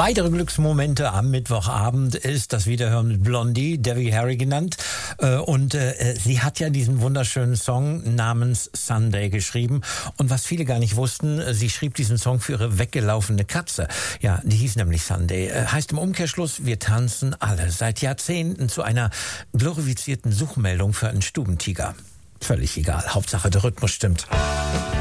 Weitere Glücksmomente am Mittwochabend ist das Wiederhören mit Blondie, Debbie Harry genannt. Und sie hat ja diesen wunderschönen Song namens Sunday geschrieben. Und was viele gar nicht wussten, sie schrieb diesen Song für ihre weggelaufene Katze. Ja, die hieß nämlich Sunday. Heißt im Umkehrschluss, wir tanzen alle seit Jahrzehnten zu einer glorifizierten Suchmeldung für einen Stubentiger. Völlig egal, Hauptsache der Rhythmus stimmt.